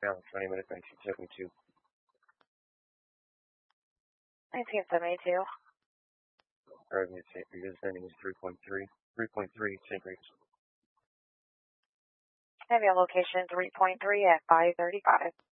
Now, 20 minutes, 1972. 1972. Your descending is 3.3. 3.3 centimeters. I have your location 3.3 at 535.